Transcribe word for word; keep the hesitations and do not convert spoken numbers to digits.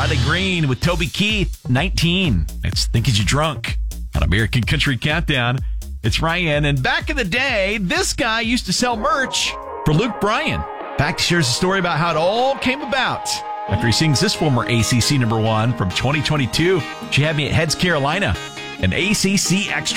Riley Green with Toby Keith, nineteen. It's Think Is You Drunk on American Country Countdown. It's Ryan, and back in the day, this guy used to sell merch for Luke Bryan. Back shares a story about how it all came about after he sings this former A C C number one from twenty twenty-two. She Had Me at Heads, Carolina, an A C C Extra.